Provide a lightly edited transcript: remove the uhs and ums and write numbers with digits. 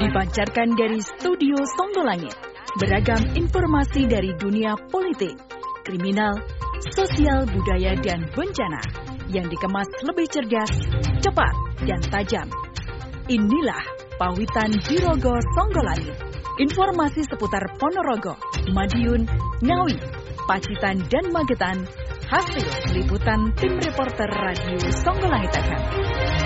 Dipancarkan dari Studio Songgolangit, beragam informasi dari dunia politik, kriminal, sosial, budaya, dan bencana yang dikemas lebih cerdas, cepat, dan tajam. Inilah Pawitan Jirogo Songgolangit. Informasi seputar Ponorogo, Madiun, Ngawi, Pacitan, dan Magetan, hasil liputan tim reporter Radio Songgolangit FM.